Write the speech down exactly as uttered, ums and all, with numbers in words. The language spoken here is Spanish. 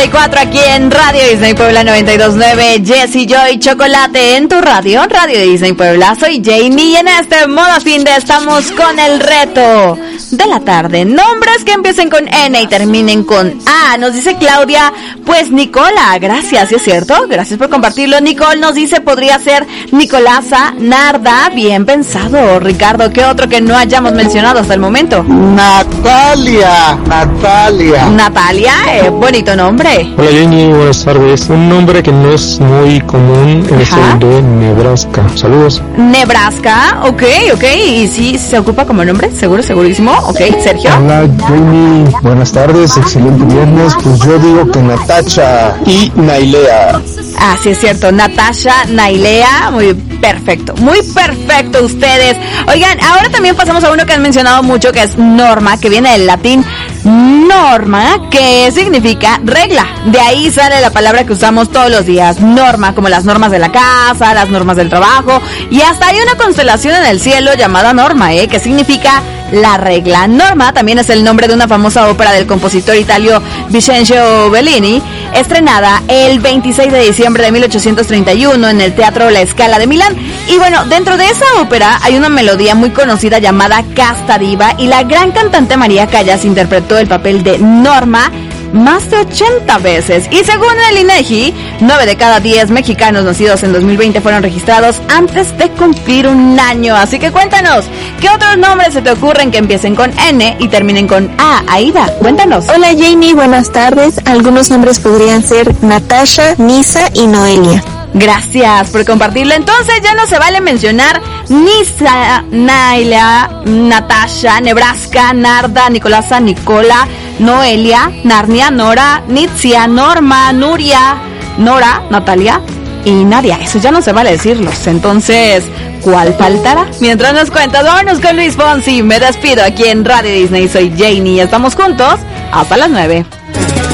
y cuatro aquí en Radio Disney Puebla noventa y dos punto nueve. Jessie Joy Chocolate en tu radio, Radio Disney Puebla. Soy Jamie y en este modo fin de estamos con el reto de la tarde. Nombres que empiecen con N y terminen con A. Nos dice Claudia, pues Nicola. Gracias, ¿sí es cierto? Gracias por compartirlo. Nicole nos dice, podría ser Nicolasa, Narda. Bien pensado. Ricardo, ¿qué otro que no hayamos mencionado hasta el momento? Natalia, Natalia. Natalia, eh, bonito nombre. Hola Jenny, buenas tardes. Un nombre que no es muy común es el de Nebraska. Saludos. Nebraska, ok, ok. ¿Y si se ocupa como nombre? ¿Seguro, segurísimo? Ok, Sergio. Hola Jenny, buenas tardes, excelente viernes. Pues yo digo que Natacha y Nailea. Ah, sí es cierto, Natasha, Nailea, muy perfecto, muy perfecto ustedes. Oigan, ahora también pasamos a uno que han mencionado mucho, que es norma, que viene del latín norma, que significa regla. De ahí sale la palabra que usamos todos los días, norma, como las normas de la casa, las normas del trabajo, y hasta hay una constelación en el cielo llamada Norma, ¿eh? Que significa la regla. Norma también es el nombre de una famosa ópera del compositor italio Vincenzo Bellini, estrenada el veintiséis de diciembre de mil ochocientos treinta y uno en el Teatro La Scala de Milán. Y bueno, dentro de esa ópera hay una melodía muy conocida llamada Casta Diva, y la gran cantante María Callas interpretó el papel de Norma más de ochenta veces. Y según el INEGI, nueve de cada diez mexicanos nacidos en dos mil veinte fueron registrados antes de cumplir un año. Así que cuéntanos, ¿qué otros nombres se te ocurren que empiecen con N y terminen con A? Aida, cuéntanos. Hola Jamie, buenas tardes. Algunos nombres podrían ser Natasha, Nisa y Noelia. Gracias por compartirlo. Entonces ya no se vale mencionar Nisa, Naila, Natasha, Nebraska, Narda, Nicolasa, Nicola, Noelia, Narnia, Nora, Nitzia, Norma, Nuria, Nora, Natalia y Nadia. Eso ya no se vale decirlos. Entonces, ¿cuál faltará? Mientras nos cuentas, vámonos con Luis Fonsi. Me despido aquí en Radio Disney. Soy Janie y estamos juntos hasta las nueve.